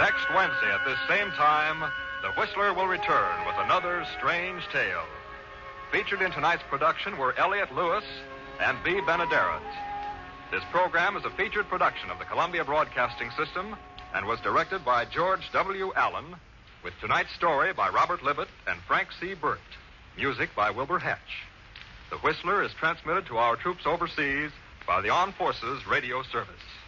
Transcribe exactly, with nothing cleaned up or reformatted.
Next Wednesday at this same time, the Whistler will return with another strange tale. Featured in tonight's production were Elliott Lewis and B. Benaderet. This program is a featured production of the Columbia Broadcasting System and was directed by George W. Allen, with tonight's story by Robert Libet and Frank C. Burt. Music by Wilbur Hatch. The Whistler is transmitted to our troops overseas by the Armed Forces Radio Service.